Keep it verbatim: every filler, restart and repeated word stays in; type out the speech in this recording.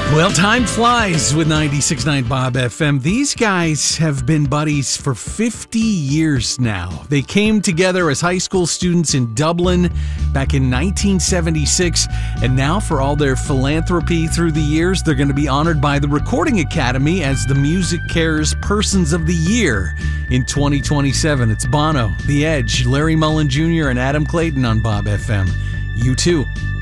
Well, time flies with ninety-six point nine Bob F M. These guys have been buddies for fifty years now. They came together as high school students in Dublin back in nineteen seventy-six, and now for all their philanthropy through the years, they're going to be honored by the Recording Academy as the Music Cares Persons of the Year in twenty twenty-seven. It's Bono, The Edge, Larry Mullen Junior, and Adam Clayton on Bob F M. You too.